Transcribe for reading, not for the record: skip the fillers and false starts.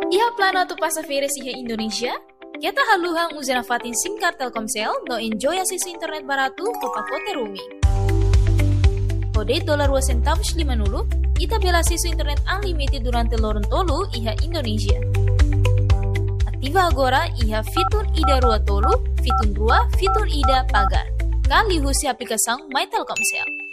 Iha plano tu passageira iha Indonesia, kita haluhang uzena fatin singkar Telkomsel no enjoy akses internet baratu ke pakote roaming. Kode $2.50 ita bela akses internet unlimited durante lorong tolu iha Indonesia. Aktiva agora iha fitur ida rua tolu, fitur rua, fitur ida pagar. Kali husi aplikação My Telkomsel.